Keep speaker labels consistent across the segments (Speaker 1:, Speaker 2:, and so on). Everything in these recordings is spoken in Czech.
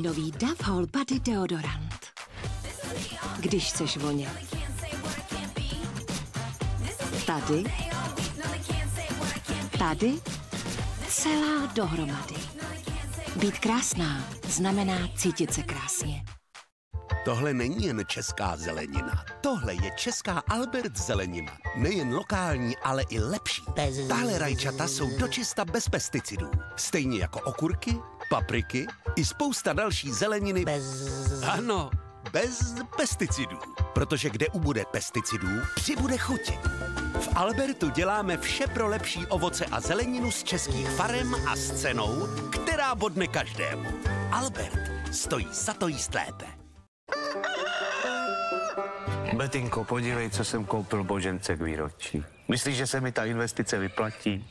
Speaker 1: nový Dove Whole Body deodorant. Když chceš vonět. Tady, celá dohromady. Být krásná znamená cítit se krásně.
Speaker 2: Tohle není jen česká zelenina. Tohle je česká Albert zelenina. Nejen lokální, ale i lepší. Tahle rajčata jsou dočista bez pesticidů. Stejně jako okurky, papriky i spousta další zeleniny. Ano, bez pesticidů. Protože kde ubude pesticidů, přibude chuti. V Albertu děláme vše pro lepší ovoce a zeleninu z českých farem a s cenou, která bodne každému. Albert stojí za to jíst lépe.
Speaker 3: Betinko, podívej, co jsem koupil Božence k výročí. Myslíš, že se mi ta investice vyplatí?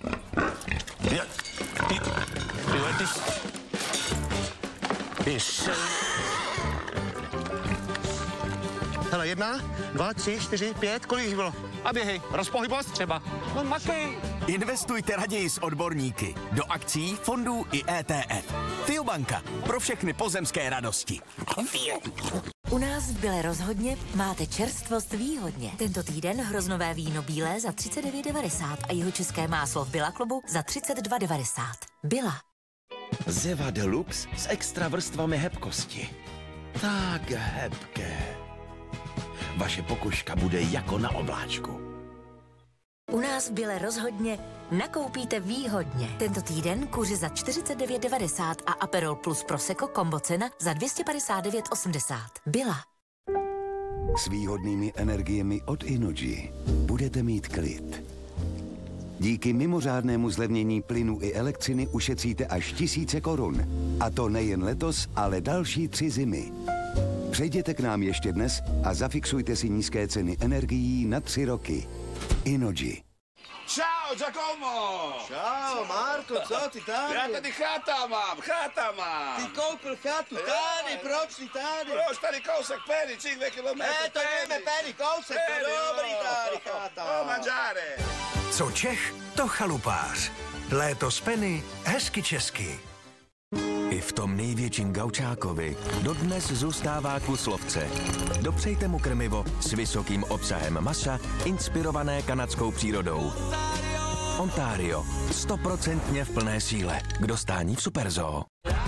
Speaker 3: Hele, 1, 2, 3, 4, 5, kolik jich bylo? A běhej, rozpohybost třeba. No makej.
Speaker 4: Investujte raději s odborníky. Do akcí, fondů i ETF. FIObanka. Pro všechny pozemské radosti.
Speaker 5: U nás v Bile rozhodně máte čerstvost výhodně. Tento týden hroznové víno bílé za 39,90 a jihočeské máslo v Billa klubu za 32,90. Billa.
Speaker 6: Zeva Deluxe s extra vrstvami hebkosti. Tak hebké. Vaše pokožka bude jako na obláčku.
Speaker 5: U nás v Bile rozhodně nakoupíte výhodně. Tento týden kuře za 49,90 a Aperol Plus Prosecco kombo cena za 259,80. Billa.
Speaker 7: S výhodnými energiemi od Innogy budete mít klid. Díky mimořádnému zlevnění plynu i elektřiny ušetříte až tisíce korun. A to nejen letos, ale další 3 zimy. Přejděte k nám ještě dnes a zafixujte si nízké ceny energií na 3 roky. Innogy.
Speaker 8: Ciao Giacomo!
Speaker 9: Ciao Marco, co ty tady?
Speaker 8: Já tady cháta mám.
Speaker 9: Ty koupil chatu tady, proč ty tady?
Speaker 8: Proč tady kousek peny, 5 kilometrů
Speaker 9: to jdeme peny, kousek, dobrý tady chata.
Speaker 8: O, mangiare.
Speaker 4: Co Čech, to chalupář. Léto z Peny, hezky česky. I v tom největším gaučákovi dodnes zůstává kus lovce. Dopřejte mu krmivo s vysokým obsahem masa, inspirované kanadskou přírodou. Ontario, 100% v plné síle, k dostání v Superzoo.